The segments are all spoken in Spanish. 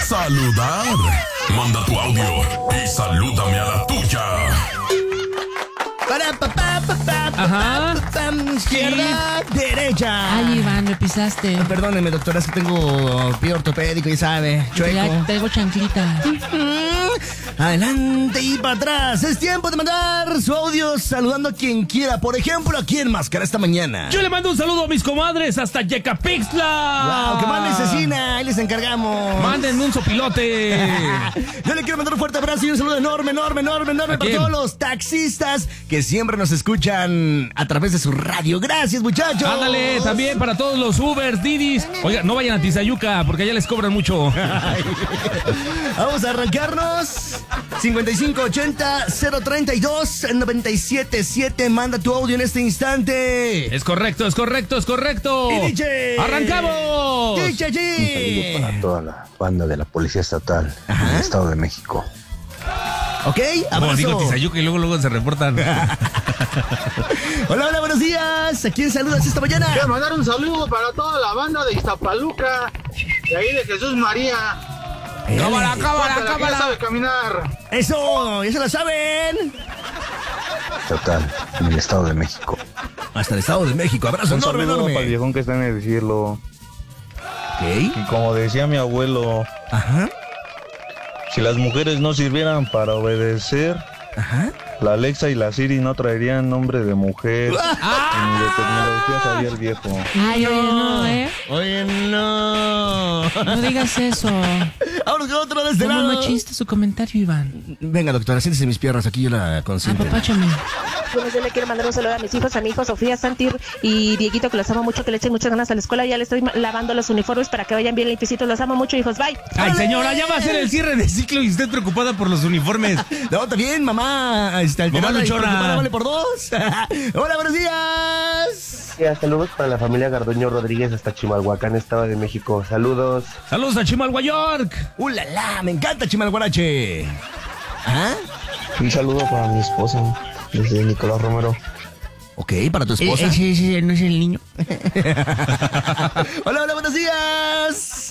saludar. Manda tu audio y salúdame a la tuya. Ajá. Izquierda, derecha. Ay, Iván, me pisaste. Perdóneme, doctora, es que tengo pie ortopédico y sabe, chueco. Ya tengo chanclita. Adelante y para atrás. Es tiempo de mandar su audio saludando a quien quiera. Por ejemplo, ¿a quién máscara esta mañana? Yo le mando un saludo a mis comadres hasta Yecapixtla. ¡Wow! ¡Que manden cecina! Ahí les encargamos. Mándenme un sopilote. Yo le quiero mandar un fuerte abrazo y un saludo enorme para todos los taxistas que siempre nos escuchan a través de su radio. Gracias, muchachos. Ándale, también para todos los Ubers, Didis. Oiga, no vayan a Tizayuca porque allá les cobran mucho. Vamos a arrancarnos. 5580-032-977. Manda tu audio en este instante. Es correcto. Y dice... ¡Arrancamos! Dice allí. Un saludo para toda la banda de la Policía Estatal del Estado de México. Ok, Como abrazo. digo Tizayuca y luego se reportan. Hola, buenos días. ¿A quién saludas esta mañana? Quiero mandar un saludo para toda la banda de Iztapaluca, de ahí de Jesús María. ¡Cámara! Que ya sabe caminar. Eso, ya se lo saben. Estatal en el Estado de México. Hasta el Estado de México. Abrazo Un enorme, saludo para el enorme. viejón que está en el cielo. Ok. Y como decía mi abuelo, Ajá. si las mujeres no sirvieran para obedecer, Ajá. la Alexa y la Siri no traerían nombre de mujer. Ni de tecnología sabía el viejo. Ay, oye, no, ¿eh? Oye, no. No digas eso. Ahora que otro de este ¿Cómo lado. machista su comentario, Iván? Venga, doctora, siéntese en mis piernas. Aquí yo la consiento. Apapáchame. Bueno, yo le quiero mandar un saludo a mis hijos, a mi hijo Sofía, Santir y Dieguito, que los amo mucho, que le echen muchas ganas a la escuela. Ya le estoy lavando los uniformes para que vayan bien limpiecitos. Los amo mucho, hijos. Bye. Ay, señora, ya va a ser el cierre de ciclo y usted preocupada por los uniformes. No, está bien, mamá. Mamá luchona. Vale por dos. Hola, buenos días. Saludos para la familia Garduño Rodríguez hasta Chimalhuacán, Estado de México. Saludos. Saludos a Chimalhuayork. ¡Ulala! Me encanta Chimalguarache. ¿Ah? Un saludo para mi esposa, desde Nicolás Romero. Ok, para tu esposa. Ese no es el niño. Hola, buenos días.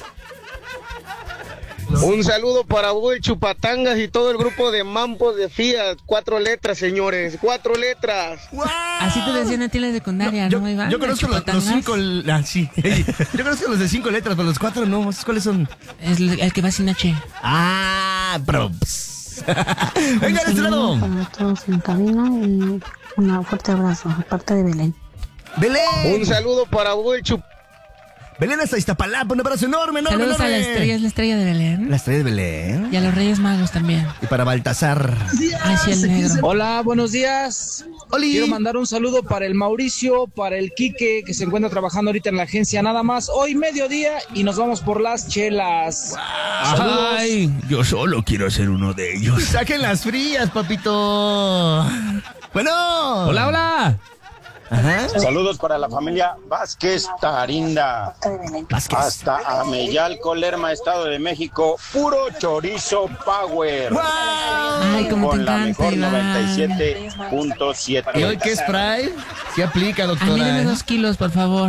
Un saludo para Buen Chupatangas y todo el grupo de Mampos de Fiat. 4 letras, señores, 4 letras. ¡Wow! Así te decían a ti en la secundaria, ¿no, Iván? Yo conozco los 5. Sí. Yo conozco los de 5 letras, pero los 4 no. ¿Cuáles son? Es el que va sin H. Ah, pero. Venga, de este lado. Para todos en cabina y un fuerte abrazo, aparte de Belén. Belén. Un saludo para Buen Chupatangas. Belén hasta Iztapalapa, un abrazo enorme. Saludos a la estrella, es la estrella de Belén. La estrella de Belén. Y a los Reyes Magos también. Y para Baltasar. Ay, sí, el negro. Hola, buenos días. Oli. Quiero mandar un saludo para el Mauricio, para el Quique, que se encuentra trabajando ahorita en la agencia nada más. Hoy mediodía y nos vamos por las chelas. Saludos. Ay, yo solo quiero ser uno de ellos. Saquen las frías, papito. Bueno. Hola. Ajá. Saludos para la familia Vázquez Tarinda. Vázquez. Hasta Ameyalco, Lerma, Estado de México. Puro chorizo power. ¡Wow! Ay, cómo te Con la encanta, mejor Iván. 97.7. ¿Y hoy qué es Pride? Sí aplica, A mí doctora. deme 2 kilos, por favor.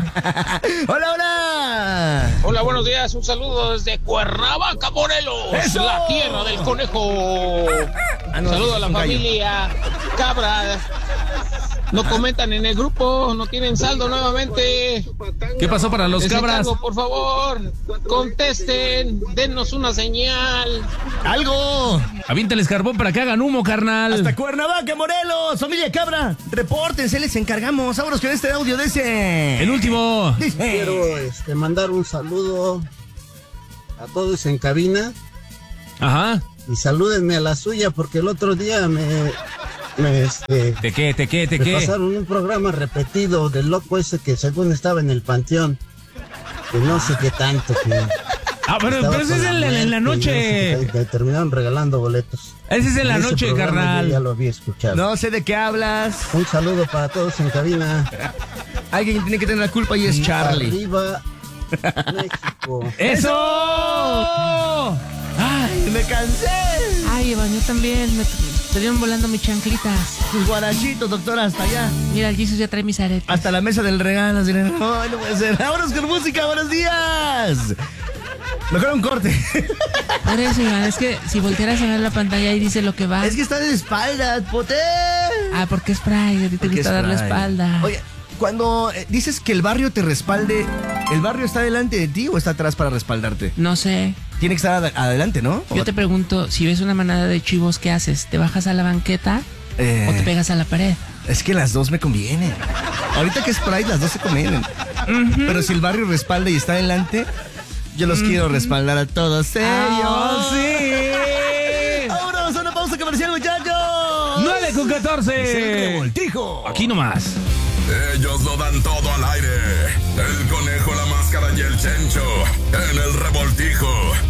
Hola. Hola, buenos días. Un saludo desde Cuernavaca, Morelos. ¡Eso! La tierra del conejo. No, Saludo a la es un gallo. familia Cabra. No comentan en el grupo, no tienen saldo nuevamente. ¿Qué pasó para los Les cabras? encargo, por favor, contesten, dennos una señal. ¡Algo! Aviéntales carbón para que hagan humo, carnal. Hasta Cuernavaca, Morelos. Familia Cabra, repórtense, les encargamos. Vámonos con este audio de ese. El último. Dice. Quiero mandar un saludo a todos en cabina Ajá. y salúdenme a la suya porque el otro día me ¿De qué? me pasaron un programa repetido del loco ese que según estaba en el panteón. Que no sé qué tanto. Pero ese es en la noche. Que terminaron regalando boletos. Ese es en la Ese noche, programa carnal. yo ya lo había escuchado. No sé de qué hablas. Un saludo para todos en cabina. Alguien tiene que tener la culpa y es Charlie. Arriba, México. ¡Eso! ¡Ay, me cansé! Ay, Iván, yo también. Me estuvieron volando mis chanclitas. Tus guarachitos, doctora, hasta allá. Mira, el Jesus ya trae mis aretes. Hasta la mesa del regalo. Así, no puede ser. Vámonos con música, buenos días. Mejor un corte. Por eso, Iván, es que si voltearas a ver la pantalla ahí dice lo que va. Es que está de espaldas, poté. Ah, porque es Pride, a ti te gusta dar la espalda. Oye, cuando dices que el barrio te respalde, ¿el barrio está delante de ti o está atrás para respaldarte? No sé. Tiene que estar adelante, ¿no? Yo te pregunto, si ves una manada de chivos, ¿qué haces? ¿Te bajas a la banqueta o te pegas a la pared? Es que las dos me convienen. Ahorita que es Pride, las dos se convienen. Pero si el barrio respalda y está adelante, yo los quiero respaldar a todos ellos. ¡Sí! ¡Vámonos a una pausa comercial, muchachos! 9:14. Es el revoltijo. Aquí nomás. Ellos lo dan todo al aire. El conejo, la máscara y el Chencho en el revoltijo.